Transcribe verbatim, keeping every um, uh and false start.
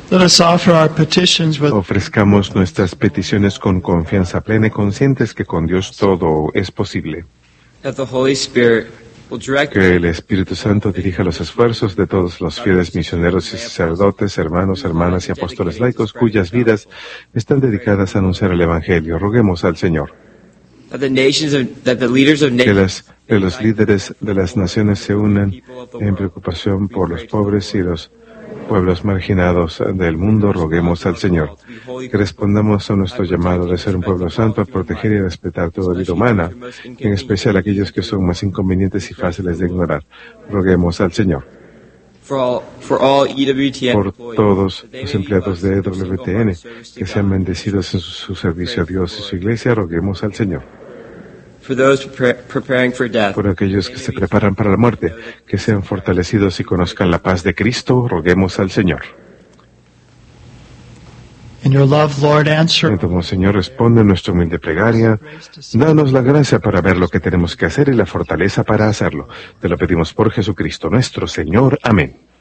Let us offer our petitions with Ofrezcamos nuestras peticiones con confianza plena y conscientes que con Dios todo es posible. that the Holy Spirit will direct Que el Espíritu Santo dirija los esfuerzos de todos los fieles misioneros y sacerdotes, hermanos, hermanas y apóstoles laicos cuyas vidas están dedicadas a anunciar el Evangelio. Roguemos al Señor. that the nations of, that the leaders of Que, nations las, que los líderes de las naciones se unan en preocupación por los pobres y los pueblos marginados del mundo. Roguemos al Señor. Que respondamos a nuestro llamado de ser un pueblo santo, a proteger y respetar toda vida humana, en especial aquellos que son más inconvenientes y fáciles de ignorar. Roguemos al Señor. for all for all E W T N Por employees, todos they los may empleados de E blessed W T in N their service to que sean God. bendecidos en su, su servicio a Dios y su iglesia. Roguemos al Señor. For those prepar- preparing for death, Por aquellos que se preparan para la muerte, que sean fortalecidos y conozcan la paz de Cristo. Roguemos al Señor. in your love, Lord, answer. Entonces, Señor, responde nuestra humilde plegaria. Danos la gracia para ver lo que tenemos que hacer y la fortaleza para hacerlo. Te lo pedimos por Jesucristo nuestro Señor. Amén.